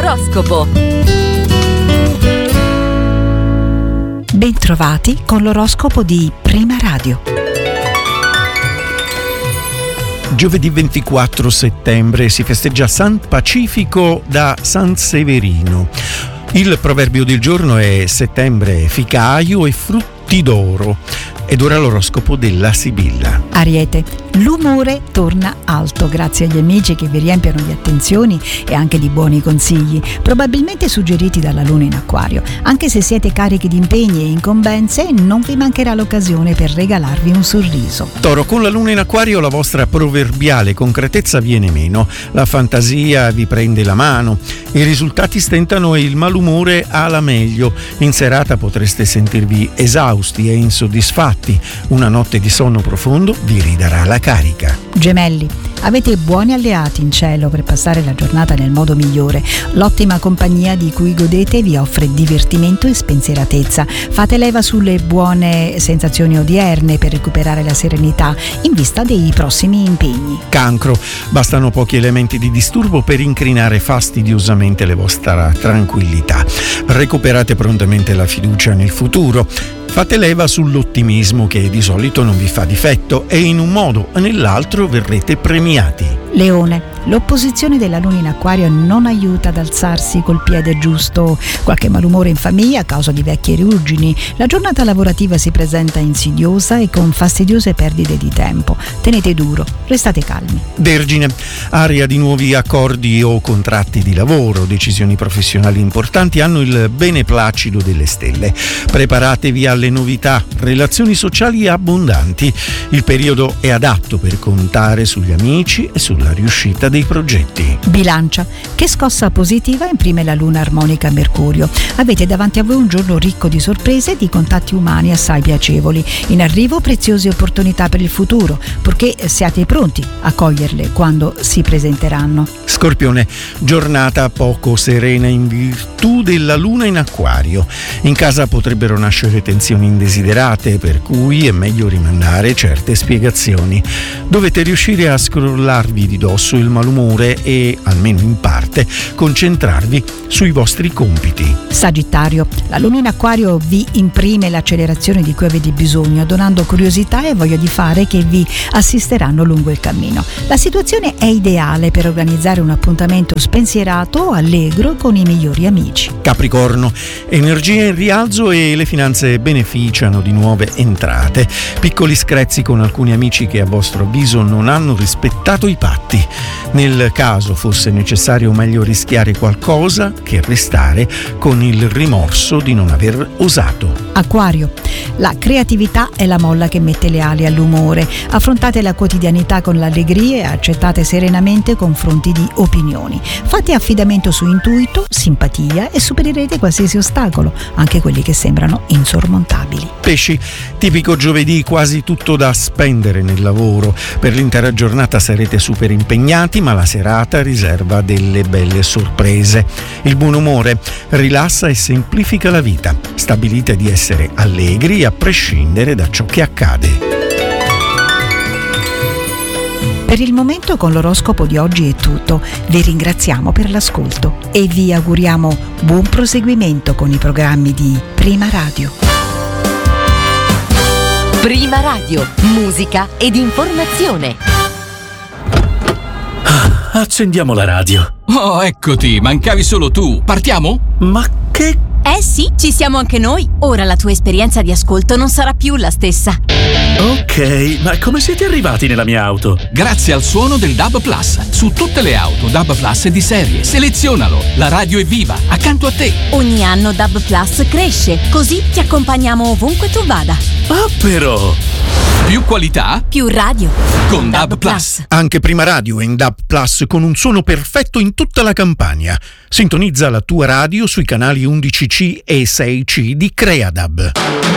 L'oroscopo. Bentrovati con l'oroscopo di Prima Radio. Giovedì 24 settembre si festeggia San Pacifico da San Severino. Il proverbio del giorno è: settembre ficaio e frutti d'oro. Ed ora l'oroscopo della Sibilla. Ariete, l'umore torna alto grazie agli amici che vi riempiono di attenzioni e anche di buoni consigli, probabilmente suggeriti dalla luna in Acquario. Anche se siete carichi di impegni e incombenze, non vi mancherà l'occasione per regalarvi un sorriso. Toro, con la luna in Acquario la vostra proverbiale concretezza viene meno, la fantasia vi prende la mano, i risultati stentano e il malumore ha la meglio. In serata potreste sentirvi esausti e insoddisfatti. Una notte di sonno profondo vi ridarà la carica. Gemelli, avete buoni alleati in cielo per passare la giornata nel modo migliore. L'ottima compagnia di cui godete vi offre divertimento e spensieratezza. Fate leva sulle buone sensazioni odierne per recuperare la serenità in vista dei prossimi impegni. Cancro, bastano pochi elementi di disturbo per incrinare fastidiosamente la vostra tranquillità. Recuperate prontamente la fiducia nel futuro. Fate leva sull'ottimismo che di solito non vi fa difetto e in un modo o nell'altro verrete premiati. Leone, l'opposizione della luna in Acquario non aiuta ad alzarsi col piede giusto. Qualche malumore in famiglia a causa di vecchie ruggini. La giornata lavorativa si presenta insidiosa e con fastidiose perdite di tempo. Tenete duro, restate calmi. Vergine, area di nuovi accordi o contratti di lavoro, decisioni professionali importanti hanno il beneplacito delle stelle. Preparatevi alle novità, relazioni sociali abbondanti. Il periodo è adatto per contare sugli amici e sulla riuscita dei progetti. Bilancia, che scossa positiva imprime la luna armonica a Mercurio. Avete davanti a voi un giorno ricco di sorprese e di contatti umani assai piacevoli. In arrivo preziose opportunità per il futuro, purché siate pronti a coglierle quando si presenteranno. Scorpione, giornata poco serena in virtù della luna in Acquario. In casa potrebbero nascere tensioni indesiderate, per cui è meglio rimandare certe spiegazioni. Dovete riuscire a scrollarvi di dosso il malumore e, almeno in parte, concentrarvi sui vostri compiti. Sagittario, la luna in Acquario vi imprime l'accelerazione di cui avete bisogno, donando curiosità e voglia di fare che vi assisteranno lungo il cammino. La situazione è ideale per organizzare un appuntamento spensierato, allegro, con i migliori amici. Capricorno, energia in rialzo e le finanze beneficiano di nuove entrate. Piccoli screzi con alcuni amici che a vostro avviso non hanno rispettato i patti. Nel caso fosse necessario, meglio rischiare qualcosa che restare con il rimorso di non aver osato. Acquario, la creatività è la molla che mette le ali all'umore. Affrontate la quotidianità con l'allegria e accettate serenamente confronti di opinioni. Fate affidamento su intuito, simpatia e supererete qualsiasi ostacolo, anche quelli che sembrano insormontabili. Pesci, tipico giovedì, quasi tutto da spendere nel lavoro. Per l'intera giornata sarete super impegnati, ma la serata riserva delle belle sorprese. Il buon umore rilassa e semplifica la vita. Stabilite di essere allegri a prescindere da ciò che accade. Per il momento con l'oroscopo di oggi è tutto. Vi ringraziamo per l'ascolto e vi auguriamo buon proseguimento con i programmi di Prima Radio. Prima Radio, musica ed informazione. Accendiamo la radio. Oh, eccoti, mancavi solo tu. Partiamo? Ma che... Sì, ci siamo anche noi. Ora la tua esperienza di ascolto non sarà più la stessa. Ok, ma come siete arrivati nella mia auto? Grazie al suono del DAB Plus. Su tutte le auto DAB Plus di serie. Selezionalo. La radio è viva, accanto a te. Ogni anno DAB Plus cresce, così ti accompagniamo ovunque tu vada. Ah, però... Più qualità, più radio. Con DAB Plus. Anche Prima Radio è in DAB Plus con un suono perfetto in tutta la Campania. Sintonizza la tua radio sui canali 11C e 6C di CreaDAB.